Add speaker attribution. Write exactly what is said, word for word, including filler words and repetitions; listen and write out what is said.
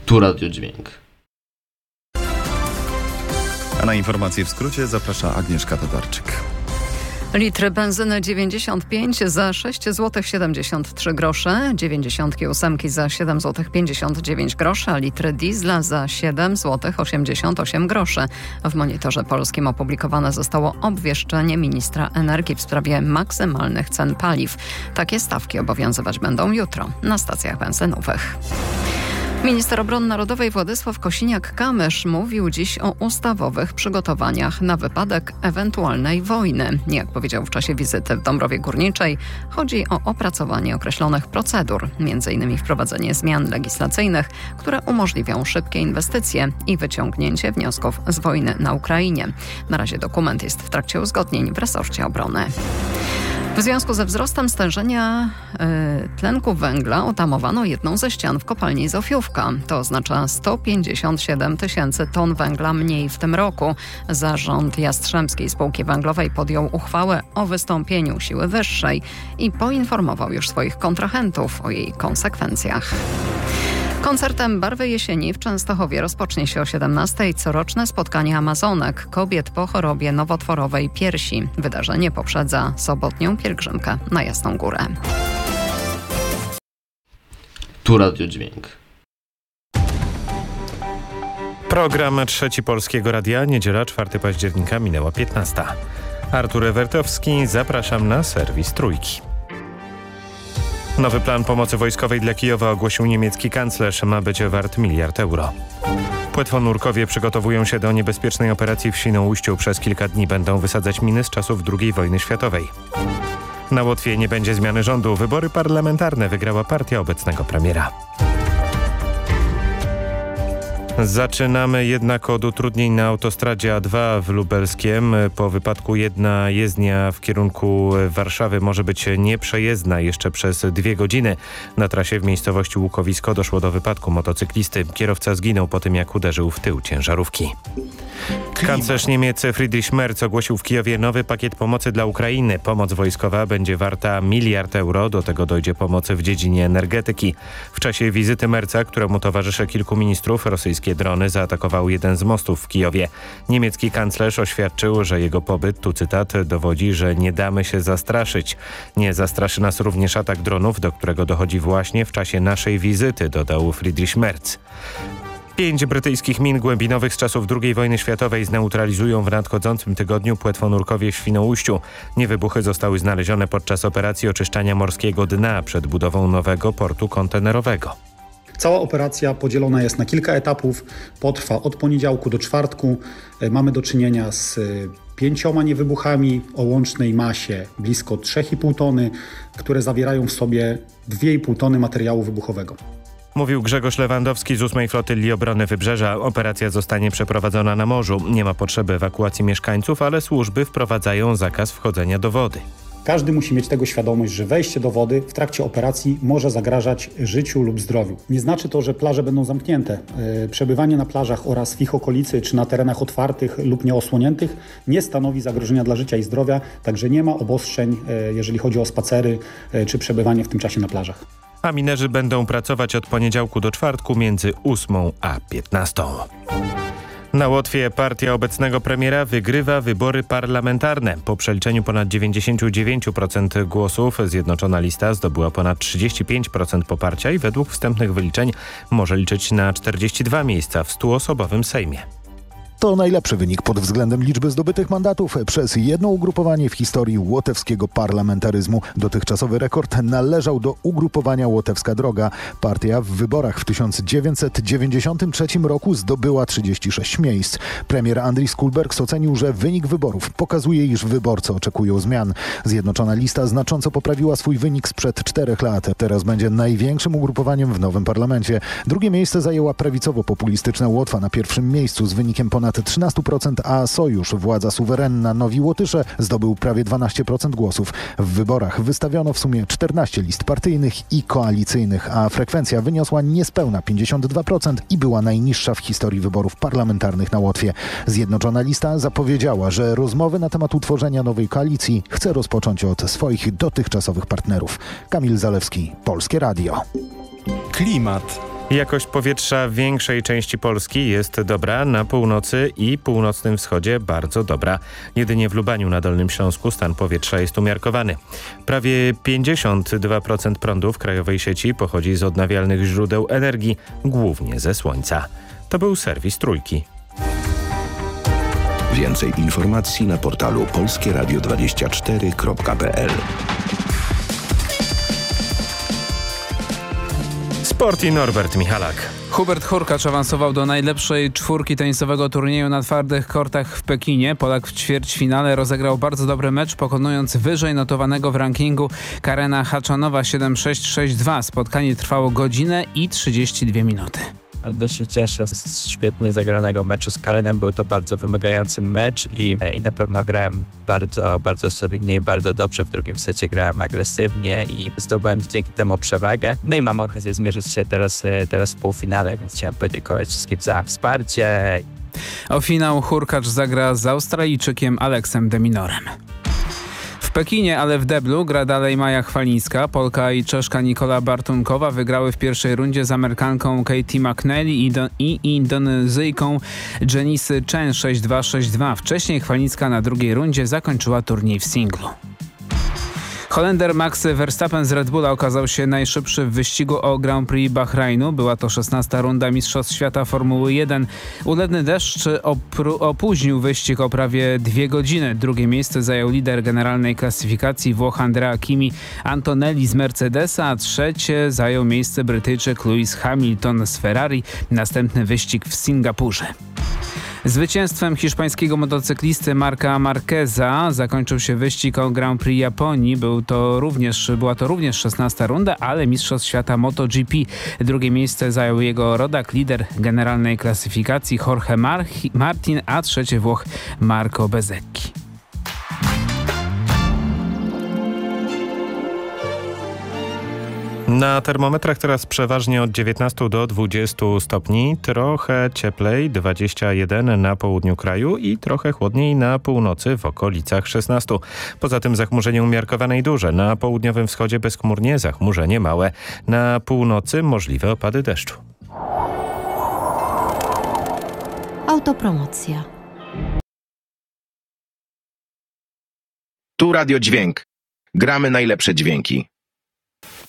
Speaker 1: Tu Radiodźwięk.
Speaker 2: A na informacje w skrócie zaprasza Agnieszka Tatarczyk.
Speaker 3: Litr benzyny dziewięćdziesiąt pięć za sześć złotych siedemdziesiąt trzy grosze, dziewięćdziesiątki ósemki za siedem złotych pięćdziesiąt dziewięć groszy, a litr diesla za siedem złotych osiemdziesiąt osiem groszy. W Monitorze Polskim opublikowane zostało obwieszczenie ministra energii w sprawie maksymalnych cen paliw. Takie stawki obowiązywać będą jutro na stacjach benzynowych. Minister Obrony Narodowej Władysław Kosiniak-Kamysz mówił dziś o ustawowych przygotowaniach na wypadek ewentualnej wojny. Jak powiedział w czasie wizyty w Dąbrowie Górniczej, chodzi o opracowanie określonych procedur, między innymi wprowadzenie zmian legislacyjnych, które umożliwią szybkie inwestycje i wyciągnięcie wniosków z wojny na Ukrainie. Na razie dokument jest w trakcie uzgodnień w resorcie obrony. W związku ze wzrostem stężenia y, tlenku węgla otamowano jedną ze ścian w kopalni Zofiówka. To oznacza sto pięćdziesiąt siedem tysięcy ton węgla mniej w tym roku. Zarząd Jastrzębskiej Spółki Węglowej podjął uchwałę o wystąpieniu siły wyższej i poinformował już swoich kontrahentów o jej konsekwencjach. Koncertem Barwy Jesieni w Częstochowie rozpocznie się o siedemnastej coroczne spotkanie Amazonek, kobiet po chorobie nowotworowej piersi. Wydarzenie poprzedza sobotnią pielgrzymkę na Jasną Górę.
Speaker 1: Tu Radiodźwięk.
Speaker 4: Program Trzeci Polskiego Radia, niedziela czwartego października, minęła piętnasta. Artur Ewertowski, zapraszam na serwis Trójki. Nowy plan pomocy wojskowej dla Kijowa ogłosił niemiecki kanclerz. Ma być wart miliard euro. Płetwonurkowie przygotowują się do niebezpiecznej operacji w Świnoujściu. Przez kilka dni będą wysadzać miny z czasów drugiej wojny światowej. Na Łotwie nie będzie zmiany rządu. Wybory parlamentarne wygrała partia obecnego premiera. Zaczynamy jednak od utrudnień na autostradzie A dwa w Lubelskiem. Po wypadku jedna jezdnia w kierunku Warszawy może być nieprzejezdna jeszcze przez dwie godziny. Na trasie w miejscowości Łukowisko doszło do wypadku motocyklisty. Kierowca zginął po tym, jak uderzył w tył ciężarówki. Kanclerz Niemiec Friedrich Merz ogłosił w Kijowie nowy pakiet pomocy dla Ukrainy. Pomoc wojskowa będzie warta miliard euro. Do tego dojdzie pomoc w dziedzinie energetyki. W czasie wizyty Merza, któremu towarzyszy kilku ministrów, rosyjskie drony zaatakowały jeden z mostów w Kijowie. Niemiecki kanclerz oświadczył, że jego pobyt, tu cytat, dowodzi, że nie damy się zastraszyć. Nie zastraszy nas również atak dronów, do którego dochodzi właśnie w czasie naszej wizyty, dodał Friedrich Merz. Pięć brytyjskich min głębinowych z czasów drugiej wojny światowej zneutralizują w nadchodzącym tygodniu płetwonurkowie w Świnoujściu. Niewybuchy zostały znalezione podczas operacji oczyszczania morskiego dna przed budową nowego portu kontenerowego.
Speaker 5: Cała operacja podzielona jest na kilka etapów. Potrwa od poniedziałku do czwartku. Mamy do czynienia z pięcioma niewybuchami o łącznej masie blisko trzy i pół tony, które zawierają w sobie dwie i pół tony materiału wybuchowego.
Speaker 4: Mówił Grzegorz Lewandowski z ósmej Flotylli Obrony Wybrzeża. Operacja zostanie przeprowadzona na morzu. Nie ma potrzeby ewakuacji mieszkańców, ale służby wprowadzają zakaz wchodzenia do wody.
Speaker 5: Każdy musi mieć tego świadomość, że wejście do wody w trakcie operacji może zagrażać życiu lub zdrowiu. Nie znaczy to, że plaże będą zamknięte. Przebywanie na plażach oraz w ich okolicy czy na terenach otwartych lub nieosłoniętych nie stanowi zagrożenia dla życia i zdrowia, także nie ma obostrzeń, jeżeli chodzi o spacery czy przebywanie w tym czasie na plażach.
Speaker 4: A minerzy będą pracować od poniedziałku do czwartku między ósmą a piętnastą. Na Łotwie partia obecnego premiera wygrywa wybory parlamentarne. Po przeliczeniu ponad dziewięćdziesiąt dziewięć procent głosów Zjednoczona Lista zdobyła ponad trzydzieści pięć procent poparcia i według wstępnych wyliczeń może liczyć na czterdzieści dwa miejsca w stuosobowym Sejmie.
Speaker 6: To najlepszy wynik pod względem liczby zdobytych mandatów przez jedno ugrupowanie w historii łotewskiego parlamentaryzmu. Dotychczasowy rekord należał do ugrupowania Łotewska Droga. Partia w wyborach w tysiąc dziewięćset dziewięćdziesiątym trzecim roku zdobyła trzydzieści sześć miejsc. Premier Andris Kulbergs ocenił, że wynik wyborów pokazuje, iż wyborcy oczekują zmian. Zjednoczona Lista znacząco poprawiła swój wynik sprzed czterech lat. Teraz będzie największym ugrupowaniem w nowym parlamencie. Drugie miejsce zajęła prawicowo-populistyczna Łotwa na pierwszym miejscu z wynikiem ponad trzynaście procent, a Sojusz, władza suwerenna Nowi Łotysze, zdobył prawie dwanaście procent głosów. W wyborach wystawiono w sumie czternaście list partyjnych i koalicyjnych, a frekwencja wyniosła niespełna pięćdziesiąt dwa procent i była najniższa w historii wyborów parlamentarnych na Łotwie. Zjednoczona Lista zapowiedziała, że rozmowy na temat utworzenia nowej koalicji chce rozpocząć od swoich dotychczasowych partnerów. Kamil Zalewski, Polskie Radio.
Speaker 2: Klimat.
Speaker 4: Jakość powietrza w większej części Polski jest dobra, na północy i północnym wschodzie bardzo dobra. Jedynie w Lubaniu na Dolnym Śląsku stan powietrza jest umiarkowany. Prawie pięćdziesiąt dwa procent prądu w krajowej sieci pochodzi z odnawialnych źródeł energii, głównie ze słońca. To był serwis Trójki.
Speaker 7: Więcej informacji na portalu polskie radio dwadzieścia cztery kropka p l.
Speaker 4: Sport i Norbert Michalak.
Speaker 8: Hubert Hurkacz awansował do najlepszej czwórki tenisowego turnieju na twardych kortach w Pekinie. Polak w ćwierćfinale rozegrał bardzo dobry mecz, pokonując wyżej notowanego w rankingu Karena Haczanowa siedem sześć sześć dwa. Spotkanie trwało godzinę i trzydzieści dwie minuty.
Speaker 9: Bardzo się cieszę z świetnie zagranego meczu z Karenem. Był to bardzo wymagający mecz i, i na pewno grałem bardzo, bardzo solidnie i bardzo dobrze. W drugim secie grałem agresywnie i zdobyłem dzięki temu przewagę. No i mam okazję zmierzyć się teraz, teraz w półfinale, więc chciałem podziękować wszystkim za wsparcie.
Speaker 8: O finał Hurkacz zagra z Australijczykiem Aleksem de Minorem. W Pekinie, ale w deblu gra dalej Maja Chwalińska. Polka i Czeszka Nikola Bartunkowa wygrały w pierwszej rundzie z Amerykanką Katie McNally i, do, i Indonezyjką Jenisy Chen sześć dwa sześć dwa. Wcześniej Chwalińska na drugiej rundzie zakończyła turniej w singlu. Holender Max Verstappen z Red Bulla okazał się najszybszy w wyścigu o Grand Prix Bahrajnu. Była to szesnasta runda Mistrzostw Świata Formuły jeden. Ulegny deszcz opóźnił wyścig o prawie dwie godziny. Drugie miejsce zajął lider generalnej klasyfikacji Włoch Andrea Kimi Antonelli z Mercedesa, a trzecie zajął miejsce Brytyjczyk Lewis Hamilton z Ferrari. Następny wyścig w Singapurze. Zwycięstwem hiszpańskiego motocyklisty Marca Marqueza zakończył się wyścig o Grand Prix Japonii. Był to również, była to również szesnasta runda, ale Mistrzostw Świata MotoGP. Drugie miejsce zajął jego rodak, lider generalnej klasyfikacji Jorge Martin, a trzecie Włoch Marco Bezzecchi.
Speaker 4: Na termometrach teraz przeważnie od dziewiętnastu do dwudziestu stopni, trochę cieplej, dwadzieścia jeden na południu kraju i trochę chłodniej na północy w okolicach szesnastu. Poza tym zachmurzenie umiarkowane i duże. Na południowym wschodzie bezchmurnie, zachmurzenie małe. Na północy możliwe opady deszczu.
Speaker 10: Autopromocja.
Speaker 11: Tu Radio Dźwięk. Gramy najlepsze dźwięki.